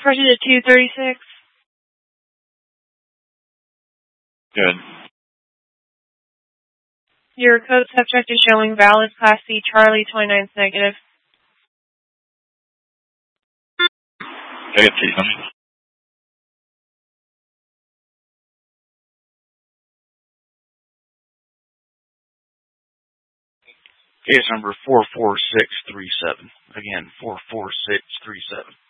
Proceed to 236. Good. Your code subject is showing valid Class C Charlie 29's negative. Okay, please. Case number 44637. Again, 44637.